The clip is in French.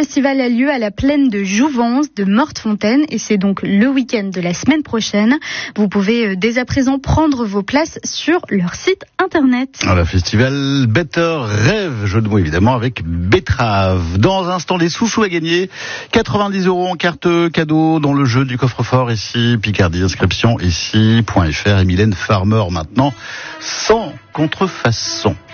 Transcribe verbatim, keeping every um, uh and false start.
festival a lieu à la plaine de Jouvence de Mortefontaine et c'est donc le week-end de la semaine prochaine. Vous pouvez dès à présent prendre vos places sur leur site internet. Le festival Better Rêve, jeu de mots évidemment avec betterave. Dans un instant, les sous-sous à gagner, quatre-vingt-dix euros en carte cadeau dans le jeu du coffre-fort ici, Picardie, inscription ici point f r et Mylène Farmer maintenant, sans contrefaçon.